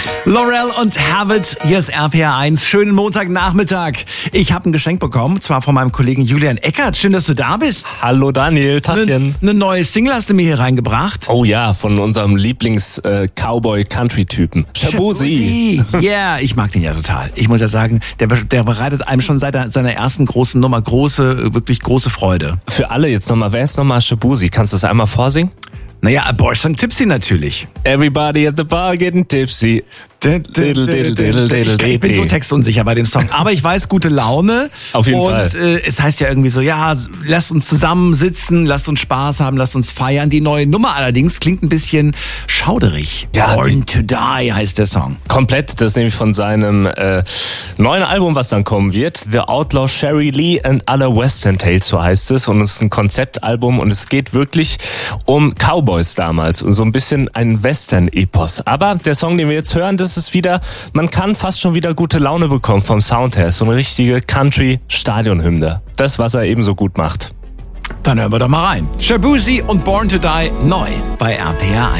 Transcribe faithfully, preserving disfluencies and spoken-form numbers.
Laurel und Herbert, hier ist R P R eins. Schönen Montagnachmittag. Ich habe ein Geschenk bekommen, zwar von meinem Kollegen Julian Eckert. Schön, dass du da bist. Hallo Daniel, Tachchen. Eine ne neue Single hast du mir hier reingebracht. Oh ja, von unserem Lieblings-Cowboy-Country-Typen. Shaboozey. Ja, yeah, ich mag den ja total. Ich muss ja sagen, der, der bereitet einem schon seit seiner ersten großen Nummer große, wirklich große Freude. Für alle jetzt nochmal, wer ist nochmal Shaboozey? Kannst du das einmal vorsingen? Naja, Boys and Tipsy natürlich. Everybody at the bar getting tipsy. Ich bin so textunsicher bei dem Song, aber ich weiß, gute Laune. Auf jeden und, Fall. Und äh, es heißt ja irgendwie so, ja, lasst uns zusammensitzen, lasst uns Spaß haben, lasst uns feiern. Die neue Nummer allerdings klingt ein bisschen schauderig. Ja, Born to Die heißt der Song. Komplett, das ist nämlich von seinem äh, neuen Album, was dann kommen wird. The Outlaw Sherry Lee and Other Western Tales, so heißt es. Und es ist ein Konzeptalbum und es geht wirklich um Cowboys damals und so ein bisschen ein Western-Epos. Aber der Song, den wir jetzt hören, das ist wieder, man kann fast schon wieder gute Laune bekommen vom Sound her. So eine richtige Country-Stadionhymne. Das, was er eben so gut macht. Dann hören wir doch mal rein. Shaboozey und Born to Die neu bei R P R eins.